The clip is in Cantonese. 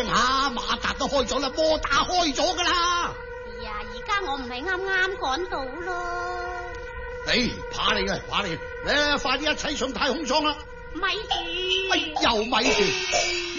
下，馬達都開咗啦，摩打開咗噶啦。 哎呀，而家我唔係啱啱趕到咯。 怕你嘅，怕你，快啲一齊上太空艙啦！ 咪住， 又咪住。